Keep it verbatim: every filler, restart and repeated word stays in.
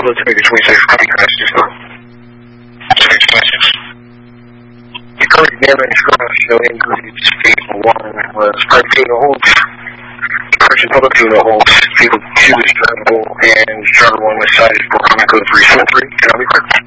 Delta to make a twenty-six, copy message. Text message. The current damage cross showing increased speed one was five feet in hold. Correction public to the hold. People two is travel and travel one was cited for common code three seven three. Can I be correct?